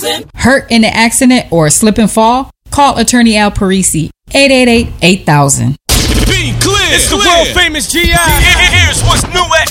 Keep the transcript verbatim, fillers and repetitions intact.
thousand. Hurt in an accident or slip and fall? Call Attorney Al Parisi, eight eight eight, eight thousand. Be clear. It's the world famous G I. Here's what's new at